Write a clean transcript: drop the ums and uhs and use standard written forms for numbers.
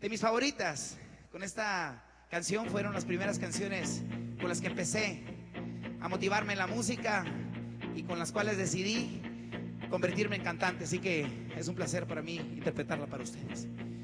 de mis favoritas. Con esta canción fueron las primeras canciones con las que empecé a motivarme en la música y con las cuales decidí convertirme en cantante. Así que es un placer para mí interpretarla para ustedes.